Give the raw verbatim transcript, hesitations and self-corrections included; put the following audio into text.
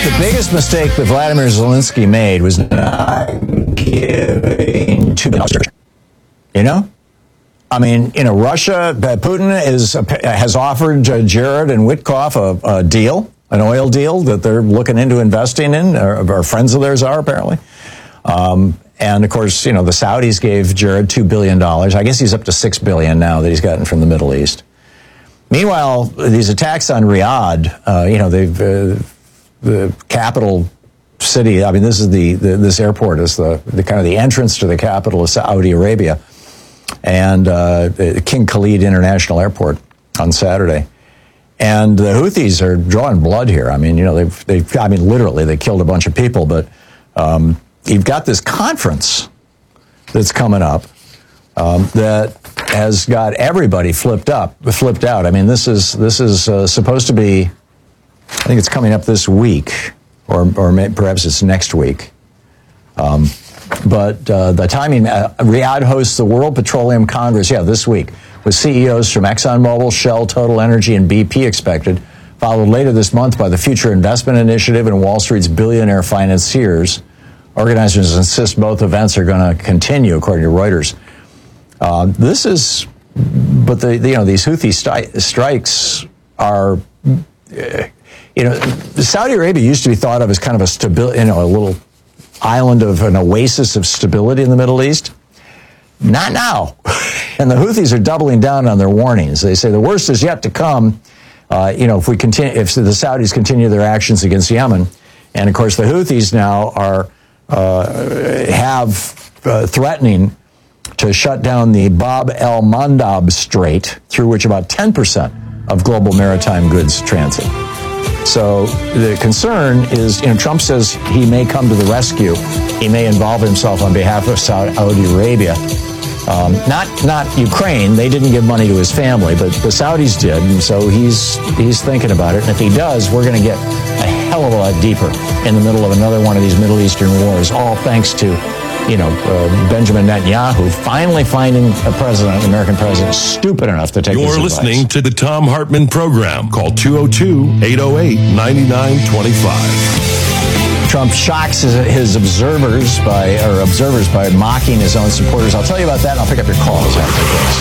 the biggest mistake that Vladimir Zelensky made was not giving two billion dollars. You know? I mean, you know, Russia, Putin is has offered Jared and Witkoff a, a deal, an oil deal that they're looking into investing in, or, or friends of theirs are, apparently. Um, and, of course, you know, the Saudis gave Jared two billion dollars. I guess he's up to six billion dollars now that he's gotten from the Middle East. Meanwhile, these attacks on Riyadh, uh, you know, they've, uh, the capital city, I mean, this is the, the this airport is the, the kind of the entrance to the capital of Saudi Arabia. And uh, King Khalid International Airport on Saturday. And the Houthis are drawing blood here. I mean, you know, they've, they've I mean, literally, they killed a bunch of people. But um, you've got this conference that's coming up um, that has got everybody flipped up, flipped out. I mean, this is this is uh, supposed to be, I think it's coming up this week, or or may, perhaps it's next week. Um But uh, the timing, uh, Riyadh hosts the World Petroleum Congress, yeah, this week, with C E Os from ExxonMobil, Shell, Total Energy, and B P expected, followed later this month by the Future Investment Initiative and Wall Street's billionaire financiers. Organizers insist both events are going to continue, according to Reuters. Uh, this is, but the, the you know these Houthi sti- strikes are, uh, you know, Saudi Arabia used to be thought of as kind of a stability, you know, a little island of an oasis of stability in the Middle East. Not now. And the Houthis are doubling down on their warnings. They say the worst is yet to come. Uh, you know, if we continue, if the Saudis continue their actions against Yemen, and of course the Houthis now are uh, have uh, threatening to shut down the Bab el Mandab Strait, through which about ten percent of global maritime goods transit. So the concern is, you know, Trump says he may come to the rescue. He may involve himself on behalf of Saudi Arabia. Um, not not Ukraine. They didn't give money to his family, but the Saudis did. And so he's he's thinking about it. And if he does, we're going to get a hell of a lot deeper in the middle of another one of these Middle Eastern wars, all thanks to, you know, uh, Benjamin Netanyahu finally finding a president, an American president, stupid enough to take his advice. You're listening to the Thom Hartmann Program. Call two oh two, eight oh eight, nine nine two five. Trump shocks his, his observers by, or observers by mocking his own supporters. I'll tell you about that, and I'll pick up your calls after this.